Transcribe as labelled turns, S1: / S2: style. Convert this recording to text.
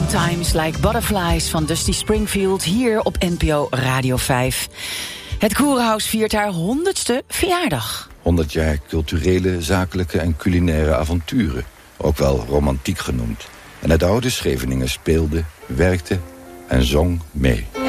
S1: Sometimes Like Butterflies van Dusty Springfield hier op NPO Radio 5. Het Koerenhuis viert haar 100ste verjaardag.
S2: 100 jaar culturele, zakelijke en culinaire avonturen. Ook wel romantiek genoemd. En het oude Scheveningen speelde, werkte en zong mee.